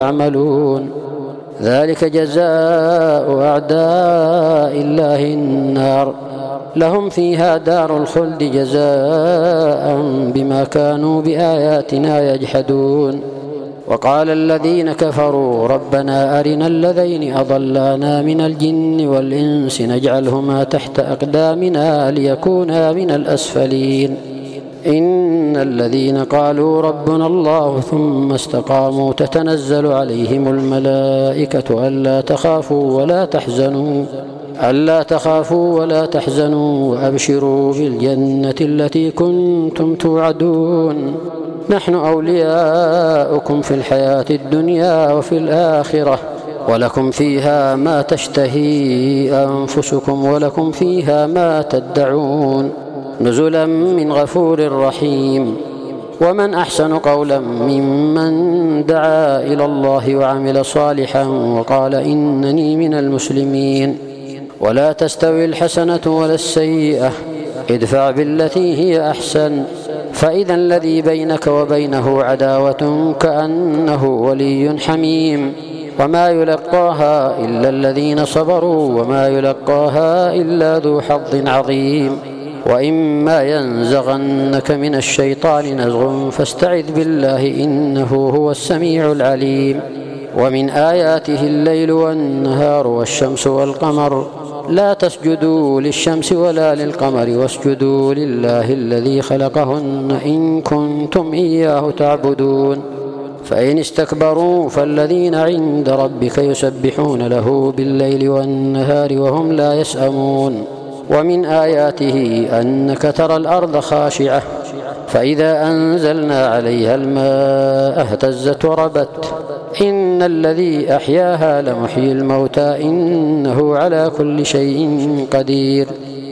يعملون. ذلك جزاء أعداء الله النار، لهم فيها دار الخلد جزاء بما كانوا بآياتنا يجحدون. وقال الذين كفروا ربنا أرنا الذين أضلانا من الجن والإنس نجعلهما تحت أقدامنا ليكونا من الأسفلين. إن الذين قالوا ربنا الله ثم استقاموا تتنزل عليهم الملائكة ألا تخافوا ولا تحزنوا وأبشروا بالجنة التي كنتم توعدون. نحن أولياؤكم في الحياة الدنيا وفي الآخرة، ولكم فيها ما تشتهي أنفسكم ولكم فيها ما تدعون، نزلا من غفور رحيم. ومن أحسن قولا ممن دعا إلى الله وعمل صالحا وقال إنني من المسلمين. ولا تستوي الحسنة ولا السيئة، ادفع بالتي هي أحسن، فإذا الذي بينك وبينه عداوة كأنه ولي حميم. وما يلقاها إلا الذين صبروا وما يلقاها إلا ذو حظ عظيم. وإما ينزغنك من الشيطان نزغ فاستعذ بالله إنه هو السميع العليم. ومن آياته الليل والنهار والشمس والقمر، لا تسجدوا للشمس ولا للقمر واسجدوا لله الذي خلقهن إن كنتم إياه تعبدون. فإن استكبروا فالذين عند ربك يسبحون له بالليل والنهار وهم لا يسأمون. ومن آياته أنك ترى الأرض خاشعة فإذا أنزلنا عليها الماء اهتزت وربت. إن الذي أحياها لمحيي الموتى إنه على كل شيء قدير.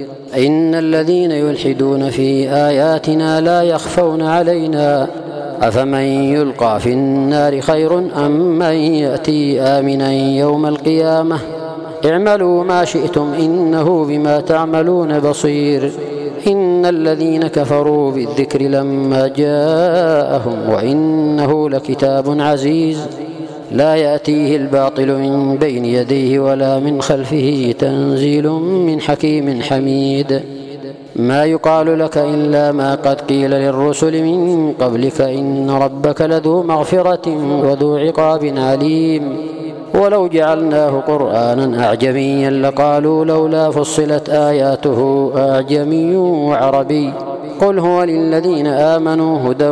إن الذين يلحدون في آياتنا لا يخفون علينا، أفمن يلقى في النار خير أم من يأتي آمنا يوم القيامة. اعملوا ما شئتم إنه بما تعملون بصير. إن الذين كفروا بالذكر لما جاءهم وإنه لكتاب عزيز لا يأتيه الباطل من بين يديه ولا من خلفه تنزيل من حكيم حميد. ما يقال لك إلا ما قد قيل للرسل من قبلك إن ربك لذو مغفرة وذو عقاب عليم. ولو جعلناه قرآنا أعجميا لقالوا لولا فصلت آياته أعجمي وعربي قل هو للذين آمنوا هدى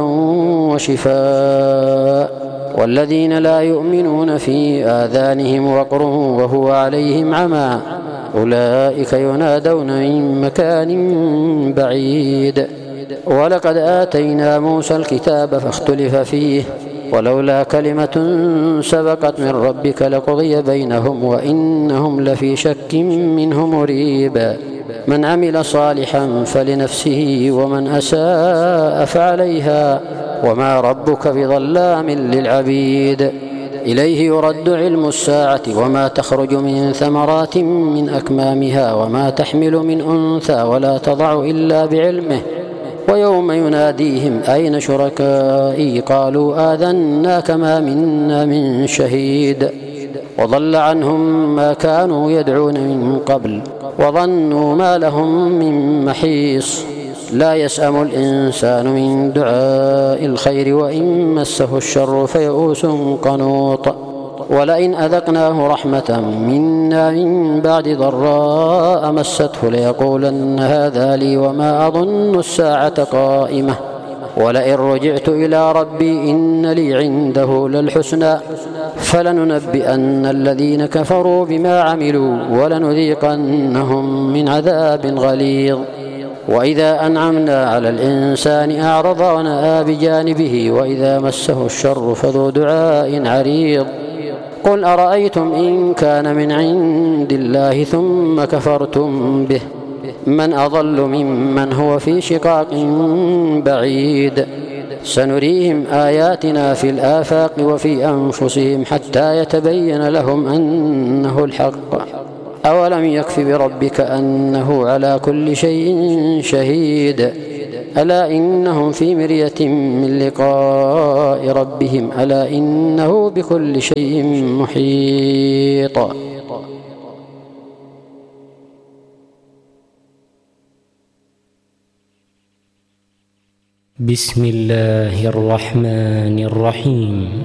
وشفاء والذين لا يؤمنون في آذانهم وقر وهو عليهم عمى أولئك ينادون من مكان بعيد. ولقد آتينا موسى الكتاب فاختلف فيه ولولا كلمة سبقت من ربك لقضي بينهم وإنهم لفي شك منه مريب. من عمل صالحا فلنفسه ومن أساء فعليها وما ربك بظلام للعبيد. إليه يرد علم الساعة وما تخرج من ثمرات من أكمامها وما تحمل من أنثى ولا تضع إلا بعلمه. ويوم يناديهم أين شركائي قالوا آذناك ما منا من شهيد. وضل عنهم ما كانوا يدعون من قبل وظنوا ما لهم من محيص. لا يسأم الإنسان من دعاء الخير وإن مسه الشر فيئوس قنوط. ولئن أذقناه رحمة منا من بعد ضراء مسته ليقولن هذا لي وما أظن الساعة قائمة ولئن رجعت إلى ربي إن لي عنده للحسنى فلننبئن الذين كفروا بما عملوا ولنذيقنهم من عذاب غليظ. وإذا أنعمنا على الإنسان أعرض ونأى بجانبه وإذا مسه الشر فذو دعاء عريض. قل أرأيتم إن كان من عند الله ثم كفرتم به من أضل ممن هو في شقاق بعيد. سنريهم آياتنا في الآفاق وفي أنفسهم حتى يتبين لهم أنه الحق. أولم يكف بربك أنه على كل شيء شهيد. ألا إنهم في مرية من لقاء ربهم ألا إنه بكل شيء محيط. بسم الله الرحمن الرحيم.